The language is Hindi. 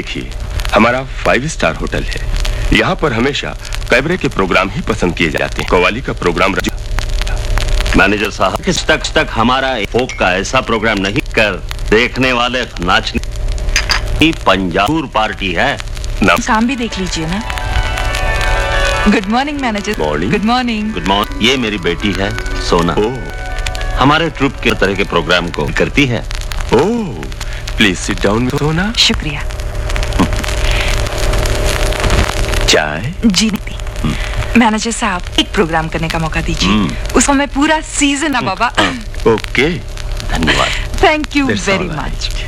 देखिए, हमारा 5 स्टार होटल है। यहाँ पर हमेशा कैबरे के प्रोग्राम ही पसंद किए जाते हैं। कव्वाली का प्रोग्राम मैनेजर साहब, किस तक हमारा फोक का ऐसा प्रोग्राम नहीं कर देखने वाले नाचने पंजाबूर पार्टी है ना। काम भी देख लीजिए ना। Good morning manager. Morning. Good morning. Good morning. ये मेरी बेटी है सोना। हमारे ट्रुप के तरह के प्रोग्राम को करती है। ओह, प्लीज सिट डाउन सोना। शुक्रिया। चाय? जी नहीं। मैनेजर साहब, एक प्रोग्राम करने का मौका दीजिए। उसको मैं पूरा सीजन ना बाबा। ओके, धन्यवाद। Thank you very much.